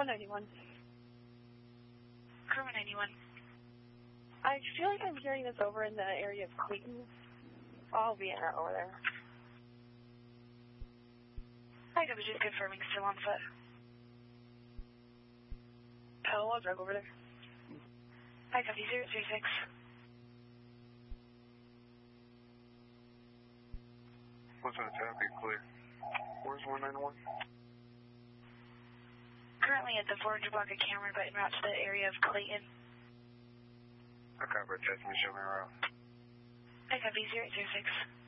91. Kerma 91. I feel like I'm hearing this over in the area of Clayton. I'll be in over there. Hi, I was just confirming still on foot. Hello, drug over there. Hi, copy 036. What's on the be clear? Where's 191? Currently at the 400 block of Cameron, but en route to the area of Clayton. Okay, but text me, show me around. Hi, copy 036.